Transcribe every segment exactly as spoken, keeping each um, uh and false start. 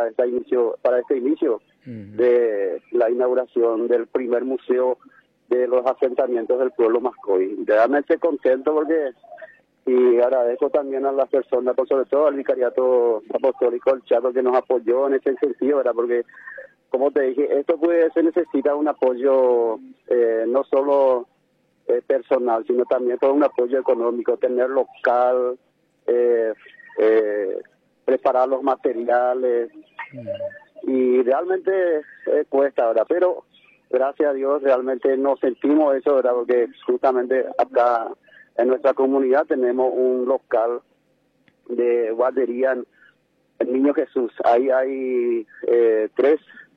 para este inicio, para este inicio uh-huh. de la inauguración del primer museo de los asentamientos del pueblo Mascoy. Realmente contento porque y agradezco también a las personas, sobre todo al Vicariato Apostólico del Chaco, que nos apoyó en ese sentido, ¿verdad? Porque, como te dije, esto pues se necesita un apoyo eh, no solo eh, personal, sino también todo un apoyo económico, tener local, eh, eh, preparar los materiales, mm. y realmente eh, cuesta, ¿verdad? Pero gracias a Dios realmente nos sentimos eso, ¿verdad? Porque justamente acá en nuestra comunidad tenemos un local de guardería en el Niño Jesús. Ahí hay eh, tres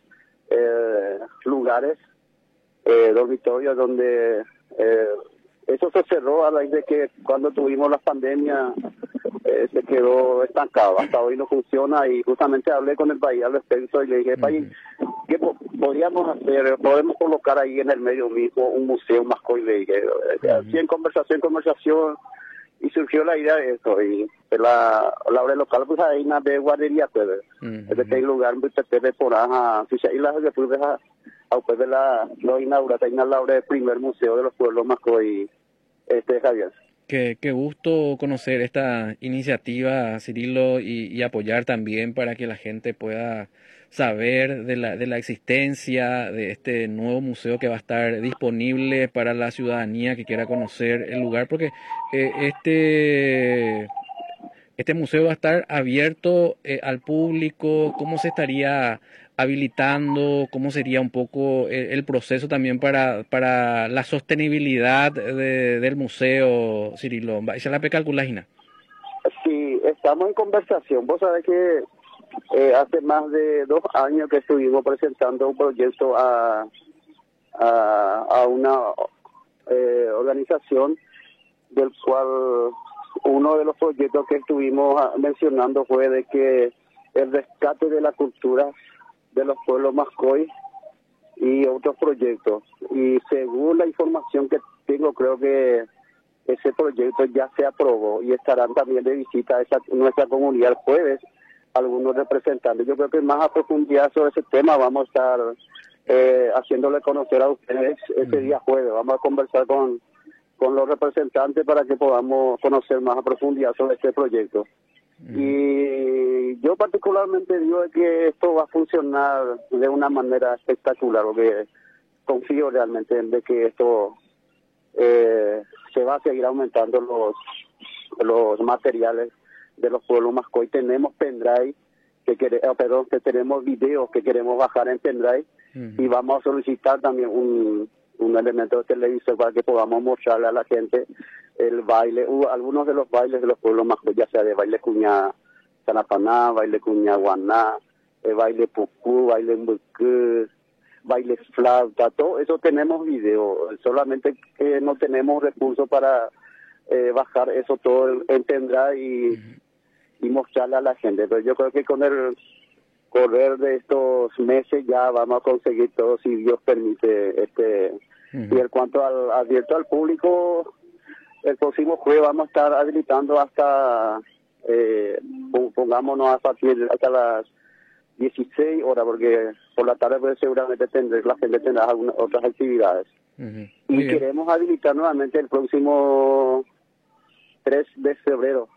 eh, lugares, eh, dormitorios, donde eh, eso se cerró a raíz de que cuando tuvimos la pandemia eh, se quedó estancado. Hasta hoy no funciona y justamente hablé con el país al respecto y le dije, país, ¿qué po- podríamos hacer? Podemos colocar ahí en el medio mismo un museo Mascoy, le dije. Así en conversación, conversación, y surgió la idea de eso. Y la, la obra local, pues ahí na de guardería, pues, uh-huh. es de que hay lugar, pues, te por ajá, si se las de pues, a, a pues, de la, lo inaugura, te la obra del primer museo de los pueblos Mascoy, este, Javier. Qué, qué gusto conocer esta iniciativa, Cirilo, y, y apoyar también para que la gente pueda saber de la, de la existencia de este nuevo museo que va a estar disponible para la ciudadanía que quiera conocer el lugar, porque eh, este, este museo va a estar abierto eh, al público. ¿Cómo se estaría habilitando? ¿Cómo sería un poco el, el proceso también para, para la sostenibilidad de, del museo, Cirilo? ¿Se la calculagina? Sí, estamos en conversación. Vos sabés que eh, hace más de dos años que estuvimos presentando un proyecto a, a, a una eh, organización del cual uno de los proyectos que estuvimos mencionando fue de que el rescate de la cultura de los pueblos Mascoy y otros proyectos. Y según la información que tengo, creo que ese proyecto ya se aprobó y estarán también de visita a esa, nuestra comunidad el jueves algunos representantes. Yo creo que más a profundidad sobre ese tema vamos a estar eh, haciéndole conocer a ustedes ese día jueves. Vamos a conversar con con los representantes para que podamos conocer más a profundidad sobre este proyecto. Uh-huh. Y yo particularmente digo que esto va a funcionar de una manera espectacular, porque confío realmente en de que esto eh, se va a seguir aumentando los los materiales de los pueblos Mascoy. Tenemos pendrive, que quere, oh, perdón, que tenemos videos que queremos bajar en pendrive, uh-huh. y vamos a solicitar también un un elemento de televisor para que podamos mostrarle a la gente el baile, uh, algunos de los bailes de los pueblos Mascoy, ya sea de baile cuña Sanapaná, baile cuña Guaná, eh, baile Pucú, baile Mbucú, baile flauta, todo eso tenemos video, solamente que no tenemos recursos para eh, bajar eso todo en pendrive y, uh-huh. y mostrarle a la gente. Pero yo creo que con el correr de estos meses ya vamos a conseguir todo, si Dios permite. Este uh-huh. Y en cuanto al abierto al público, el próximo jueves vamos a estar habilitando hasta eh, pongámonos a partir hasta las dieciséis horas, porque por la tarde pues seguramente tendré, la gente tendrá algunas otras actividades. Uh-huh. Y bien, queremos habilitar nuevamente el próximo tres de febrero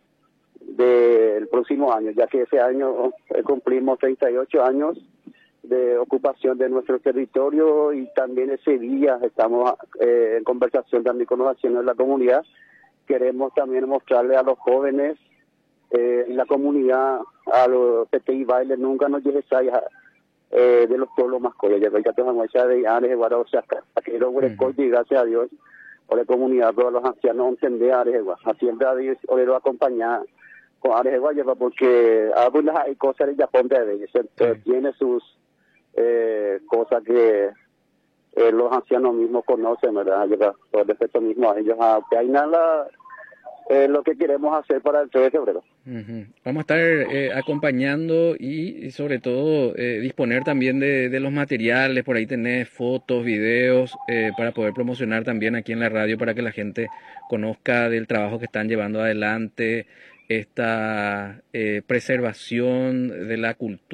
del próximo año, ya que ese año eh, cumplimos treinta y ocho años de ocupación de nuestro territorio, y también ese día estamos eh, en conversación también con los ancianos de la comunidad. Queremos también mostrarle a los jóvenes eh, en la comunidad, a los P T I bailes, nunca nos llegue eh, de los pueblos Mascoy, ya que ya tenemos esa de Ares, Guara, o sea, que lo y gracias a Dios, por la comunidad, todos los ancianos entender Ares, siempre a Dios, o lo acompañar con Ares Guayaba, porque algunas hay cosas en Japón de ellos, sí. Tiene sus eh, cosas que eh, los ancianos mismos conocen, ¿verdad? Por respecto mismo a ellos, a que hay nada eh, lo que queremos hacer para el tres de febrero. Uh-huh. Vamos a estar eh, acompañando y, y sobre todo eh, disponer también de, de los materiales. Por ahí tenés fotos, videos eh, para poder promocionar también aquí en la radio, para que la gente conozca del trabajo que están llevando adelante, esta eh, preservación de la cultura.